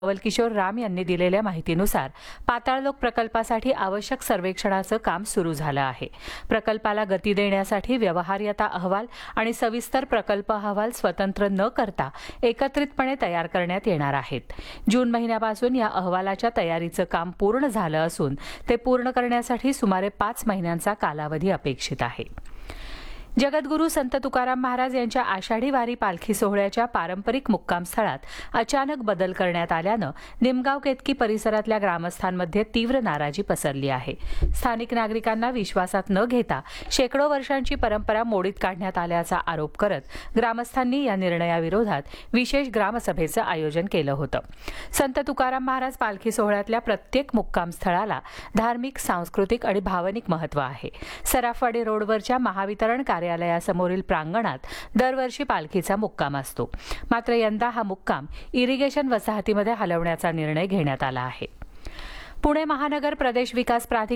नवलकिशोर राम यांनी दिलेल्या माहितीनुसार पाताळलोक प्रकल्पासाठी आवश्यक सर्वेक्षणाचं काम सुरू झालं आहे. प्रकल्पाला गती देण्यासाठी व्यवहार्यता अहवाल आणि सविस्तर प्रकल्प अहवाल स्वतंत्र न करता एकत्रितपणे तयार करण्यात येणार आहेत. जून महिन्यापासून या अहवालाच्या तयारीचं काम पूर्ण झालं असून ते पूर्ण करण्यासाठी सुमारे 5 महिन्यांचा कालावधी अपेक्षित आहे. जगद्गुरू संत तुकाराम महाराज यांच्या आषाढी वारी पालखी सोहळ्याच्या पारंपरिक मुक्कामस्थळात अचानक बदल करण्यात आल्यानं निमगाव केतकी परिसरातल्या ग्रामस्थांमध्ये तीव्र नाराजी पसरली आहे. स्थानिक नागरिकांना विश्वासात न घेता शेकडो वर्षांची परंपरा मोडीत काढण्यात आल्याचा आरोप करत ग्रामस्थांनी या निर्णयाविरोधात विशेष ग्रामसभेचं आयोजन केलं होतं. संत तुकाराम महाराज पालखी सोहळ्यातल्या प्रत्येक मुक्कामस्थळाला धार्मिक, सांस्कृतिक आणि भावनिक महत्त्व आहे. सराफवाडी रोडवरच्या महावितरण कार्यालयासमोरील प्रांगणात दरवर्षी पालखीचा मुक्काम असतो. मात्र यंदा हा मुक्काम इरिगेशन वसाहतीमध्ये हलवण्याचा निर्णय घेण्यात आला आहे. पुणे महानगर प्रदेश विकास प्राधिकरण